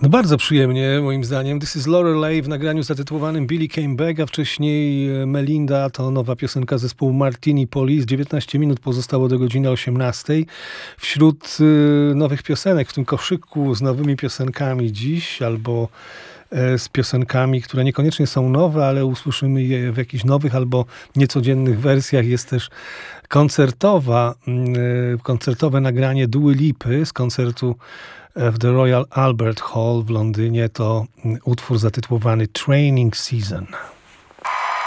No bardzo przyjemnie, moim zdaniem. This is Lorelei w nagraniu zatytułowanym Billy Came Back, a wcześniej Melinda to nowa piosenka zespołu Martini Police. 19 minut pozostało do godziny 18. Wśród nowych piosenek w tym koszyku z nowymi piosenkami dziś, albo z piosenkami, które niekoniecznie są nowe, ale usłyszymy je w jakichś nowych albo niecodziennych wersjach, jest też koncertowe nagranie Dua Lipy z koncertu w The Royal Albert Hall w Londynie. To utwór zatytułowany Training Season.